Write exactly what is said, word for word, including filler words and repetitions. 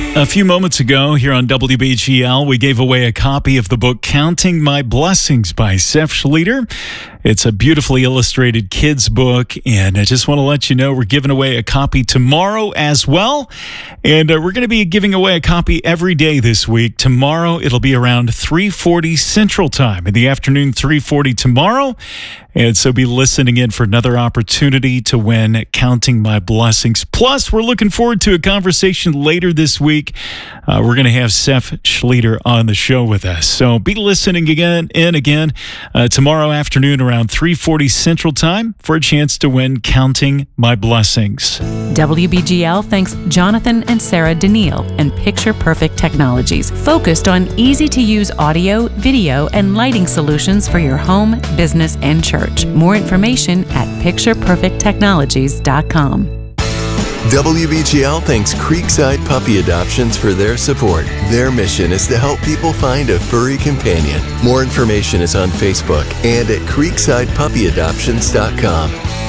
A few moments ago here on W B G L, we gave away a copy of the book Counting My Blessings by Seth Schlueter. It's a beautifully illustrated kids book, and I just want to let you know we're giving away a copy tomorrow as well. And uh, we're going to be giving away a copy every day this week. Tomorrow, it'll be around three forty Central Time. In the afternoon, three forty tomorrow. And so be listening in for another opportunity to win Counting My Blessings. Plus, we're looking forward to a conversation later this week. Uh, we're going to have Seth Schlueter on the show with us. So be listening again and again uh, tomorrow afternoon around three forty Central Time for a chance to win Counting My Blessings. W B G L thanks Jonathan and Sarah Daniil and Picture Perfect Technologies, focused on easy-to-use audio, video, and lighting solutions for your home, business, and church. More information at picture perfect technologies dot com. W B G L thanks Creekside Puppy Adoptions for their support. Their mission is to help people find a furry companion. More information is on Facebook and at creekside puppy adoptions dot com.